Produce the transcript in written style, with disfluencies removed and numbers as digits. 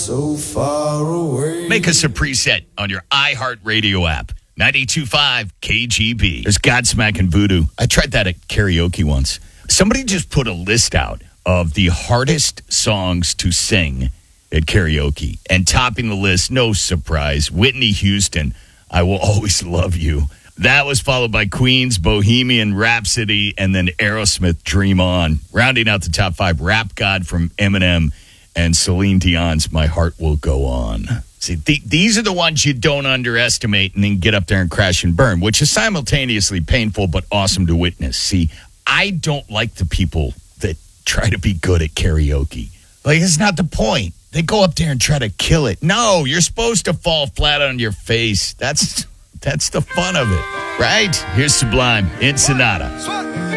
so far away. Make us a preset on your iHeartRadio app. 92.5 KGB. There's Godsmack and Voodoo. I tried that at karaoke once. Somebody just put a list out of the hardest songs to sing at karaoke. And topping the list, no surprise, Whitney Houston, I Will Always Love You. That was followed by Queen's Bohemian Rhapsody and then Aerosmith Dream On. Rounding out the top 5, Rap God from Eminem and Celine Dion's My Heart Will Go On. See, these are the ones you don't underestimate and then get up there and crash and burn, which is simultaneously painful but awesome to witness. See, I don't like the people that try to be good at karaoke. Like, it's not the point. They go up there and try to kill it. No, you're supposed to fall flat on your face. That's the fun of it, right? Here's Sublime in Sonata.